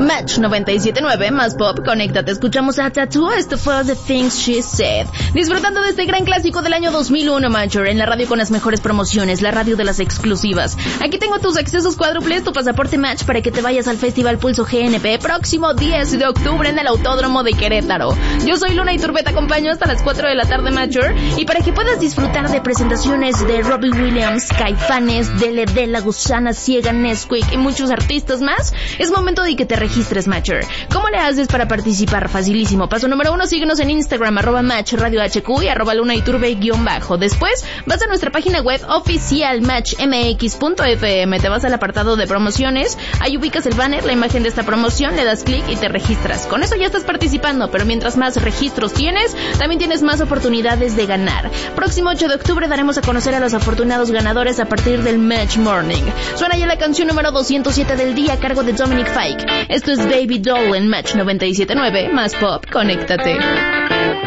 Match 97.9, más pop, conéctate. Escuchamos a Tattoo, esto fue The Things She Said. Disfrutando de este gran clásico del año 2001, Matcher, en la radio con las mejores promociones, la radio de las exclusivas. Aquí tengo tus accesos cuádruples, tu pasaporte Match para que te vayas al Festival Pulso GNP próximo 10 de octubre en el Autódromo de Querétaro. Yo soy Luna Iturbe, te acompaño hasta las 4 de la tarde, Matcher, y para que puedas disfrutar de presentaciones de Robbie Williams, Caifanes, Dele de La Gusana Ciega, Nesquik y muchos artistas más, es momento de que te registres, Matcher. ¿Cómo le haces para participar? Facilísimo. Paso número 1, síguenos en Instagram, @Match Radio HQ y @LunaIturbe_. Después, vas a nuestra página web oficial matchmx.fm, te vas al apartado de promociones, ahí ubicas el banner, la imagen de esta promoción, le das clic y te registras. Con eso ya estás participando, pero mientras más registros tienes, también tienes más oportunidades de ganar. Próximo 8 de octubre daremos a conocer a los afortunados ganadores a partir del Match Morning. Suena ya la canción número 207 del día a cargo de Dominic Fike. Esto es Baby Doll en Match 97.9, más pop, conéctate.